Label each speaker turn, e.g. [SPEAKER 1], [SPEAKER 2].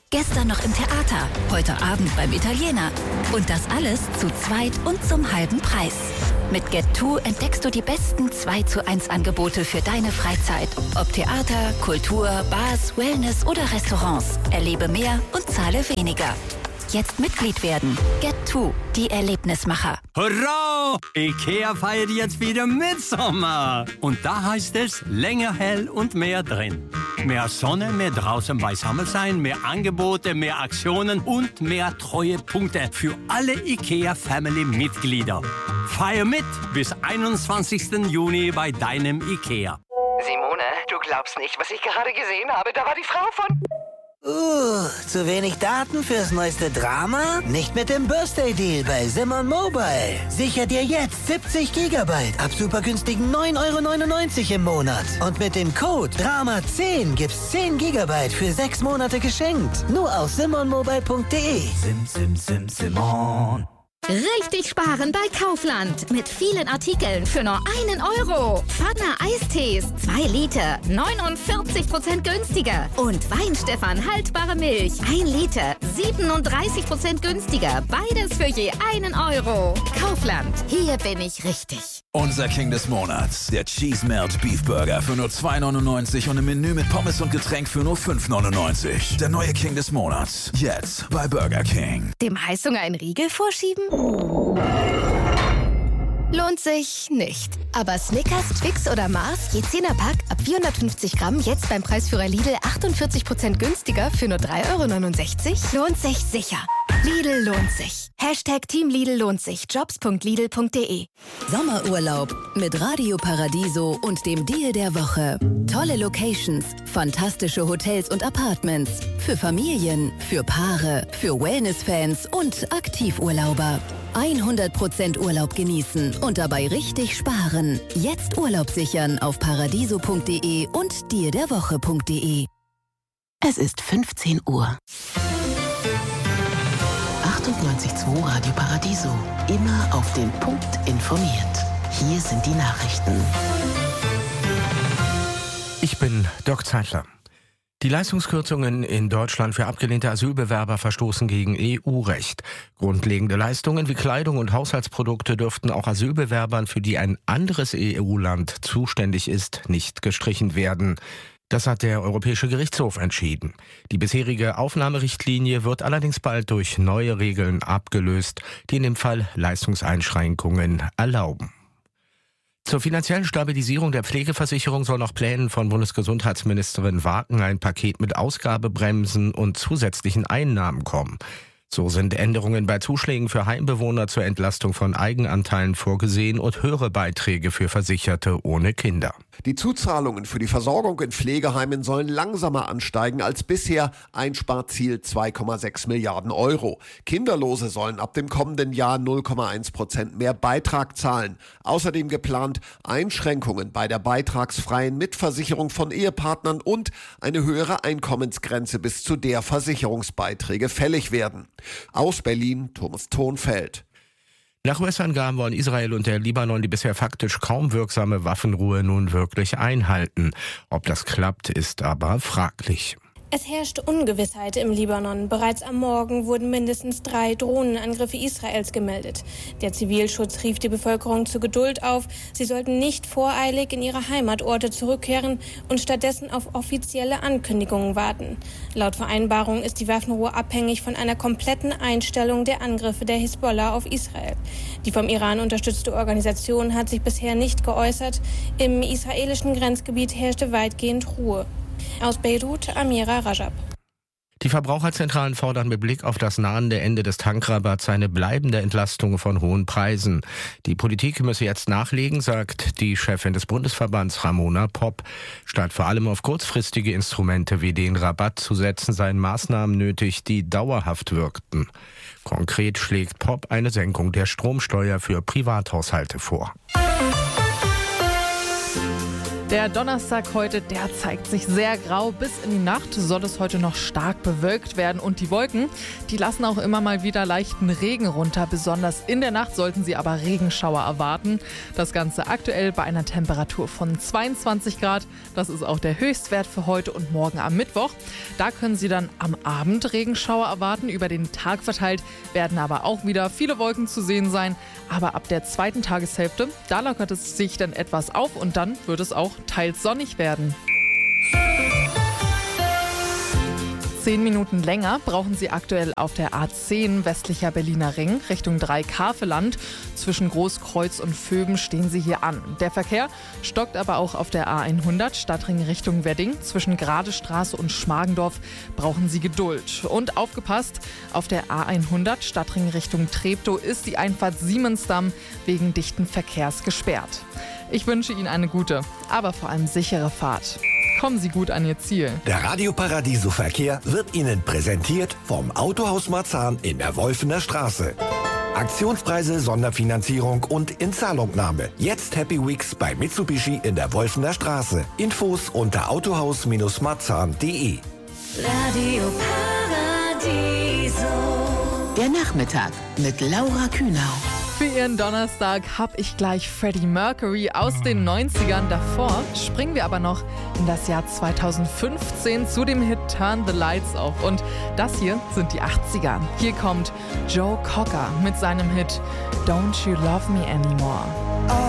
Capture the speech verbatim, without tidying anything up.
[SPEAKER 1] Gestern noch im Theater, heute Abend beim Italiener. Und das alles zu zweit und zum halben Preis. Mit Get two entdeckst du die besten zwei zu eins Angebote für deine Freizeit. Ob Theater, Kultur, Bars, Wellness oder Restaurants. Erlebe mehr und zahle weniger. Jetzt Mitglied werden. Get two, die Erlebnismacher.
[SPEAKER 2] Hurra! IKEA feiert jetzt wieder Mitsommer. Und da heißt es länger hell und mehr drin. Mehr Sonne, mehr draußen beisammen sein, mehr Angebote, mehr Aktionen und mehr Treuepunkte für alle IKEA-Family-Mitglieder. Feier mit bis einundzwanzigsten Juni bei deinem IKEA.
[SPEAKER 3] Simone, du glaubst nicht, was ich gerade gesehen habe. Da war die Frau von...
[SPEAKER 4] Uh, zu wenig Daten fürs neueste Drama? Nicht mit dem Birthday Deal bei Simon Mobile. Sicher dir jetzt siebzig Gigabyte ab super günstigen neun Euro neunundneunzig im Monat. Und mit dem Code Drama zehn gibt's zehn Gigabyte für sechs Monate geschenkt. Nur auf simon mobile punkt de.
[SPEAKER 5] Sim, sim, sim, Simon.
[SPEAKER 6] Richtig sparen bei Kaufland. Mit vielen Artikeln für nur einen Euro. Pfanne Eistees, zwei Liter, neunundvierzig Prozent günstiger. Und Weinstefan haltbare Milch, ein Liter, siebenunddreißig Prozent günstiger. Beides für je einen Euro. Kaufland, hier bin ich richtig.
[SPEAKER 5] Unser King des Monats, der Cheese Melt Beef Burger für nur zwei neunundneunzig und ein Menü mit Pommes und Getränk für nur fünf neunundneunzig. Der neue King des Monats, jetzt bei Burger King.
[SPEAKER 6] Dem Heißhunger einen Riegel vorschieben? Lohnt sich nicht. Aber Snickers, Twix oder Mars, je zehner Pack, ab vierhundertfünfzig Gramm, jetzt beim Preisführer Lidl achtundvierzig Prozent günstiger für nur drei Euro neunundsechzig? Lohnt sich sicher. Lidl lohnt sich. Hashtag Team Lidl lohnt sich. jobs punkt lidl punkt de.
[SPEAKER 1] Sommerurlaub mit Radio Paradiso und dem Deal der Woche. Tolle Locations, fantastische Hotels und Apartments. Für Familien, für Paare, für Wellness-Fans und Aktivurlauber. hundert Prozent Urlaub genießen und dabei richtig sparen. Jetzt Urlaub sichern auf paradiso punkt de und deal der woche punkt de.
[SPEAKER 7] Es ist fünfzehn Uhr. achtundneunzig Komma zwei Radio Paradiso. Immer auf den Punkt informiert. Hier sind die Nachrichten.
[SPEAKER 8] Ich bin Dirk Zeitler. Die Leistungskürzungen in Deutschland für abgelehnte Asylbewerber verstoßen gegen E U-Recht. Grundlegende Leistungen wie Kleidung und Haushaltsprodukte dürften auch Asylbewerbern, für die ein anderes E U-Land zuständig ist, nicht gestrichen werden. Das hat der Europäische Gerichtshof entschieden. Die bisherige Aufnahmerichtlinie wird allerdings bald durch neue Regeln abgelöst, die in dem Fall Leistungseinschränkungen erlauben. Zur finanziellen Stabilisierung der Pflegeversicherung soll nach Plänen von Bundesgesundheitsministerin Waken ein Paket mit Ausgabebremsen und zusätzlichen Einnahmen kommen. So sind Änderungen bei Zuschlägen für Heimbewohner zur Entlastung von Eigenanteilen vorgesehen und höhere Beiträge für Versicherte ohne Kinder.
[SPEAKER 9] Die Zuzahlungen für die Versorgung in Pflegeheimen sollen langsamer ansteigen als bisher. Einsparziel zwei Komma sechs Milliarden Euro. Kinderlose sollen ab dem kommenden Jahr null Komma eins Prozent mehr Beitrag zahlen. Außerdem geplant Einschränkungen bei der beitragsfreien Mitversicherung von Ehepartnern und eine höhere Einkommensgrenze, bis zu der Versicherungsbeiträge fällig werden. Aus Berlin, Thomas Thonfeld.
[SPEAKER 8] Nach U S-Angaben wollen Israel und der Libanon die bisher faktisch kaum wirksame Waffenruhe nun wirklich einhalten. Ob das klappt, ist aber fraglich.
[SPEAKER 10] Es herrscht Ungewissheit im Libanon. Bereits am Morgen wurden mindestens drei Drohnenangriffe Israels gemeldet. Der Zivilschutz rief die Bevölkerung zur Geduld auf. Sie sollten nicht voreilig in ihre Heimatorte zurückkehren und stattdessen auf offizielle Ankündigungen warten. Laut Vereinbarung ist die Waffenruhe abhängig von einer kompletten Einstellung der Angriffe der Hisbollah auf Israel. Die vom Iran unterstützte Organisation hat sich bisher nicht geäußert. Im israelischen Grenzgebiet herrschte weitgehend Ruhe. Aus Beirut, Amira Rajab.
[SPEAKER 8] Die Verbraucherzentralen fordern mit Blick auf das nahende Ende des Tankrabatts eine bleibende Entlastung von hohen Preisen. Die Politik müsse jetzt nachlegen, sagt die Chefin des Bundesverbands Ramona Popp. Statt vor allem auf kurzfristige Instrumente wie den Rabatt zu setzen, seien Maßnahmen nötig, die dauerhaft wirkten. Konkret schlägt Popp eine Senkung der Stromsteuer für Privathaushalte vor.
[SPEAKER 11] Der Donnerstag heute, der zeigt sich sehr grau. Bis in die Nacht soll es heute noch stark bewölkt werden. Und die Wolken, die lassen auch immer mal wieder leichten Regen runter. Besonders in der Nacht sollten Sie aber Regenschauer erwarten. Das Ganze aktuell bei einer Temperatur von zweiundzwanzig Grad. Das ist auch der Höchstwert für heute und morgen am Mittwoch. Da können Sie dann am Abend Regenschauer erwarten. Über den Tag verteilt werden aber auch wieder viele Wolken zu sehen sein. Aber ab der zweiten Tageshälfte, da lockert es sich dann etwas auf und dann wird es auch teils sonnig werden. Zehn Minuten länger brauchen Sie aktuell auf der A zehn westlicher Berliner Ring Richtung Dreikafeland. Zwischen Großkreuz und Vöben stehen Sie hier an. Der Verkehr stockt aber auch auf der A hundert Stadtring Richtung Wedding. Zwischen Gradestraße und Schmargendorf brauchen Sie Geduld. Und aufgepasst, auf der A hundert Stadtring Richtung Treptow ist die Einfahrt Siemensdamm wegen dichten Verkehrs gesperrt. Ich wünsche Ihnen eine gute, aber vor allem sichere Fahrt. Kommen Sie gut an Ihr Ziel.
[SPEAKER 12] Der Radio Paradiso Verkehr wird Ihnen präsentiert vom Autohaus Marzahn in der Wolfener Straße. Aktionspreise, Sonderfinanzierung und Inzahlungnahme. Jetzt Happy Weeks bei Mitsubishi in der Wolfener Straße. Infos unter autohaus marzahn punkt de.
[SPEAKER 7] Radio Paradiso. Der Nachmittag mit Laura Kühnau.
[SPEAKER 11] Für Ihren Donnerstag habe ich gleich Freddie Mercury aus den neunzigern. Davor springen wir aber noch in das Jahr zweitausendfünfzehn zu dem Hit Turn the Lights Off. Und das hier sind die achtziger. Hier kommt Joe Cocker mit seinem Hit Don't You Love Me Anymore.